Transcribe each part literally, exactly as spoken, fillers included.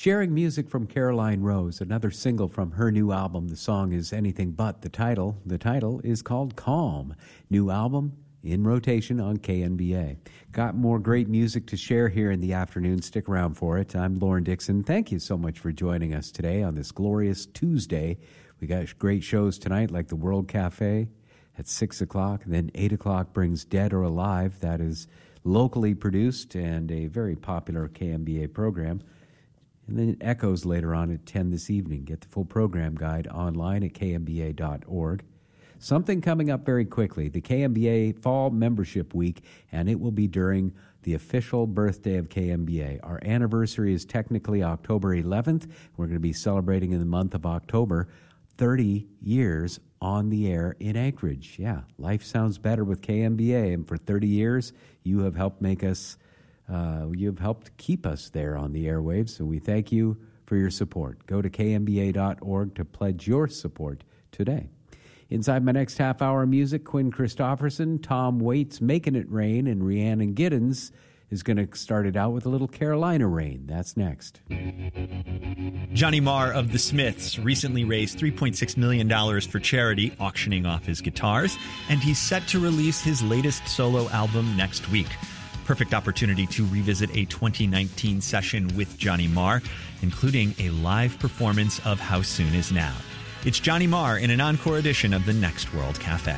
Sharing music from Caroline Rose, another single from her new album. The song is anything but the title. The title is called Calm. New album in rotation on K N B A. Got more great music to share here in the afternoon. Stick around for it. I'm Lauren Dixon. Thank you so much for joining us today on this glorious Tuesday. We got great shows tonight like the World Cafe at six o'clock. And then eight o'clock brings Dead or Alive. That is locally produced and a very popular K N B A program. And then it echoes later on at ten this evening. Get the full program guide online at k n b a dot org. Something coming up very quickly, the K N B A Fall Membership Week, and it will be during the official birthday of K N B A. Our anniversary is technically October eleventh. We're going to be celebrating in the month of October thirty years on the air in Anchorage. Yeah, life sounds better with K N B A, and for thirty years, you have helped make us Uh, you've helped keep us there on the airwaves, so we thank you for your support. Go to k n b a dot org to pledge your support today. Inside my next half hour of music, Quinn Christopherson, Tom Waits, Making It Rain, and Rhiannon Giddens is going to start it out with a little Carolina Rain. That's next. Johnny Marr of The Smiths recently raised three point six million dollars for charity, auctioning off his guitars, and he's set to release his latest solo album next week. Perfect opportunity to revisit a twenty nineteen session with Johnny Marr, including a live performance of How Soon Is Now. It's Johnny Marr in an encore edition of the Next World Cafe.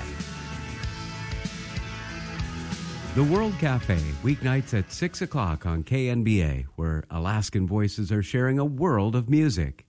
The World Cafe, weeknights at six o'clock on K N B A, where Alaskan voices are sharing a world of music.